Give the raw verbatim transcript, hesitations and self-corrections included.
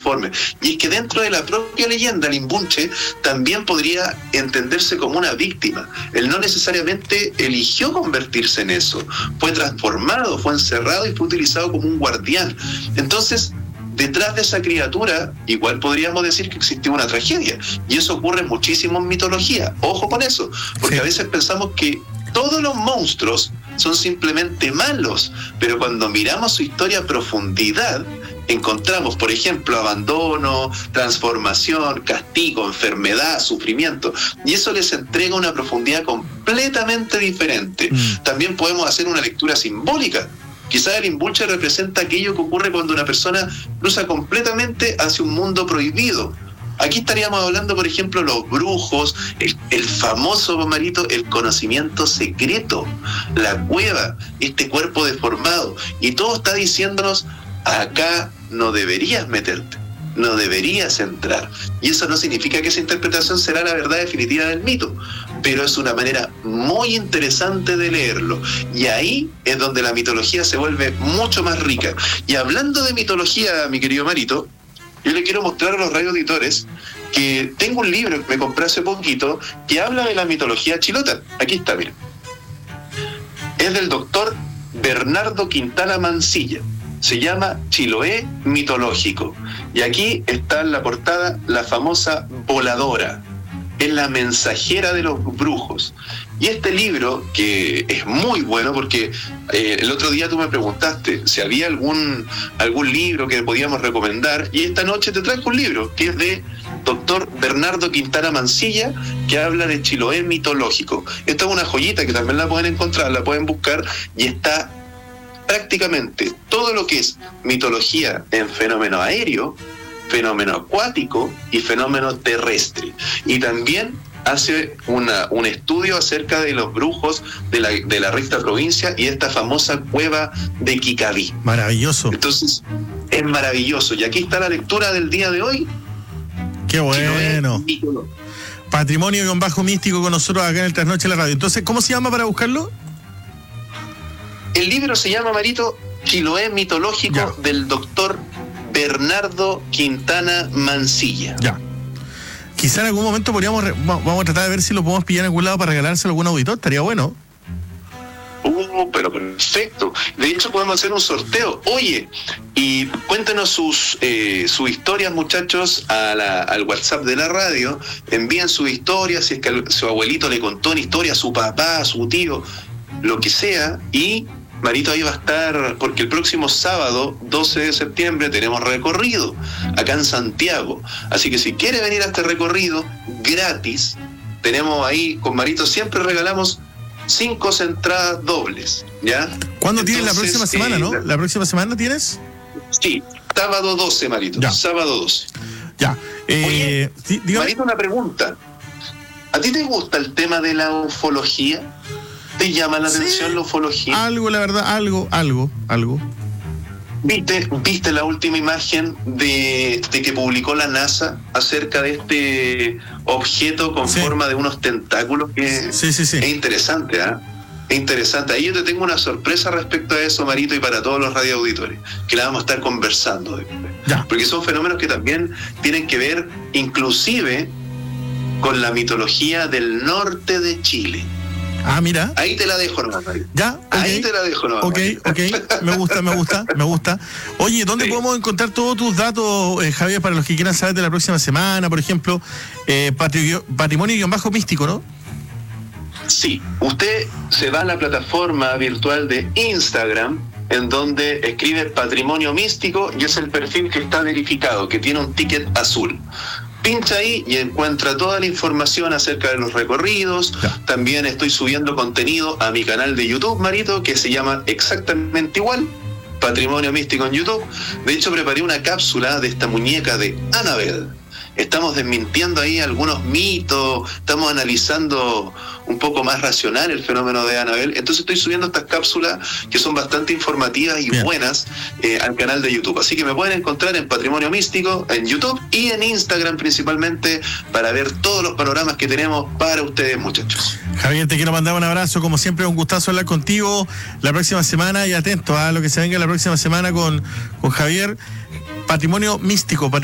transforme. Y es que dentro de la propia leyenda, Limbunche también podría entenderse como una víctima. Él no necesariamente eligió convertirse en eso, fue transformado, fue encerrado y fue utilizado como un guardián. Entonces, detrás de esa criatura, igual podríamos decir que existió una tragedia, y eso ocurre muchísimo en mitología. Ojo con eso, porque sí. A veces pensamos que todos los monstruos son simplemente malos, pero cuando miramos su historia a profundidad, encontramos, por ejemplo, abandono, transformación, castigo, enfermedad, sufrimiento, y eso les entrega una profundidad completamente diferente. Mm. También podemos hacer una lectura simbólica. Quizás el Limbunche representa aquello que ocurre cuando una persona cruza completamente hacia un mundo prohibido. Aquí estaríamos hablando, por ejemplo, los brujos, el, el famoso, Marito, el conocimiento secreto, la cueva, este cuerpo deformado, y todo está diciéndonos: acá no deberías meterte, no deberías entrar. Y eso no significa que esa interpretación será la verdad definitiva del mito, pero es una manera muy interesante de leerlo. Y ahí es donde la mitología se vuelve mucho más rica. Y hablando de mitología, mi querido Marito, yo le quiero mostrar a los radioauditores que tengo un libro que me compré hace poquito que habla de la mitología chilota. Aquí está, miren. Es del doctor Bernardo Quintana Mancilla. Se llama Chiloé mitológico. Y aquí está en la portada la famosa voladora. Es la mensajera de los brujos. Y este libro, que es muy bueno, porque eh, el otro día tú me preguntaste si había algún, algún libro que podíamos recomendar, y esta noche te traigo un libro que es de doctor Bernardo Quintana Mancilla, que habla de Chiloé mitológico. Esta es una joyita que también la pueden encontrar, la pueden buscar, y está prácticamente todo lo que es mitología en fenómeno aéreo, fenómeno acuático y fenómeno terrestre. Y también hace una, un estudio acerca de los brujos de la, de la recta provincia y esta famosa cueva de Kikaví. Maravilloso. Entonces, es maravilloso. Y aquí está la lectura del día de hoy. Qué bueno. Patrimonio guión bajo místico con nosotros acá en el Trasnoche de la Radio. Entonces, ¿cómo se llama para buscarlo? El libro se llama, Marito, Chiloé mitológico, ya, del doctor Bernardo Quintana Mancilla. Ya. Quizá en algún momento podríamos, vamos a tratar de ver si lo podemos pillar en algún lado para regalárselo a algún auditor, estaría bueno. Uh, pero perfecto. De hecho, podemos hacer un sorteo. Oye, y cuéntenos sus eh, sus historias, muchachos, a la, al WhatsApp de la radio. Envíen sus historias, si es que el, su abuelito le contó una historia, a su papá, a su tío, lo que sea, y Marito ahí va a estar, porque el próximo sábado, doce de septiembre, tenemos recorrido acá en Santiago. Así que si quiere venir a este recorrido gratis, tenemos ahí, con Marito siempre regalamos cinco entradas dobles, ¿ya? ¿Cuándo tienes la próxima semana, eh, no? ¿La próxima semana tienes? Sí, sábado doce, Marito, ya. Sábado doce. Ya. Eh, Oye, sí, Marito, una pregunta. ¿A ti te gusta el tema de la ufología? ¿Te llama la atención, sí, la ufología? Algo, la verdad, algo, algo, algo. ¿Viste, viste la última imagen de, de que publicó la NASA acerca de este objeto con sí. forma de unos tentáculos? Que sí, sí, sí. Es interesante, ¿ah? ¿eh? Es interesante. Ahí yo te tengo una sorpresa respecto a eso, Marito, y para todos los radioauditores, que la vamos a estar conversando después. Ya. Porque son fenómenos que también tienen que ver, inclusive, con la mitología del norte de Chile. Ah, mira. Ahí te la dejo nomás, Marito. Ya, okay. Ahí te la dejo nomás. Ok, ok, me gusta, me gusta, me gusta. Oye, ¿dónde sí. podemos encontrar todos tus datos, eh, Javier, para los que quieran saber de la próxima semana, por ejemplo, eh, patri- patrimonio-místico, ¿no? Sí, usted se va a la plataforma virtual de Instagram, en donde escribe Patrimonio Místico, y es el perfil que está verificado, que tiene un ticket azul. Pincha ahí y encuentra toda la información acerca de los recorridos. Ya. También estoy subiendo contenido a mi canal de YouTube, Marito, que se llama exactamente igual, Patrimonio Místico en YouTube. De hecho, preparé una cápsula de esta muñeca de Annabelle. Estamos desmintiendo ahí algunos mitos, estamos analizando un poco más racional el fenómeno de Annabelle. Entonces estoy subiendo estas cápsulas que son bastante informativas y Bien. buenas eh, al canal de YouTube. Así que me pueden encontrar en Patrimonio Místico, en YouTube y en Instagram principalmente, para ver todos los panoramas que tenemos para ustedes, muchachos. Javier, te quiero mandar un abrazo. Como siempre, un gustazo hablar contigo la próxima semana, y atento a lo que se venga la próxima semana con, con Javier. Patrimonio Místico.